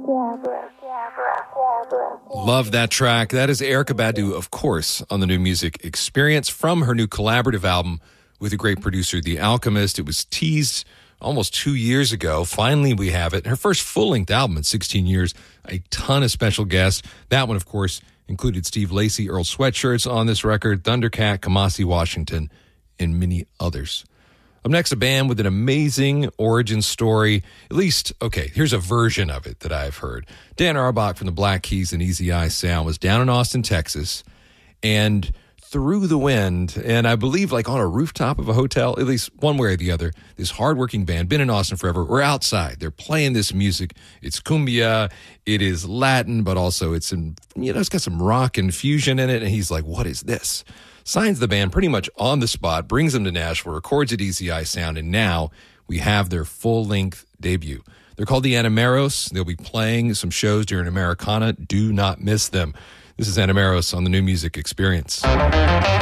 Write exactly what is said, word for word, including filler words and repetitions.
Love that track. That is Erykah Badu, of course, on the New Music Experience from her new collaborative album with a great producer, The Alchemist. It was teased almost two years ago. Finally, we have it. Her first full-length album in sixteen years. A ton of special guests. That one, of course, included Steve Lacy, Earl Sweatshirts on this record, Thundercat, Kamasi Washington, and many others. Up next, a band with an amazing origin story. At least, okay, here's a version of it that I've heard. Dan Auerbach from the Black Keys and Easy Eye Sound was down in Austin, Texas, and through the wind, and I believe like on a rooftop of a hotel, at least one way or the other, this hardworking band, been in Austin forever, we're outside. They're playing this music. It's cumbia. It is Latin, but also it's, in, you know, it's got some rock and fusion in it, and he's like, what is this? Signs the band pretty much on the spot, brings them to Nashville, records at Easy Eye Sound, and now we have their full-length debut. They're called the Animeros. They'll be playing some shows during Americana. Do not miss them. This is Animeros on the New Music Experience.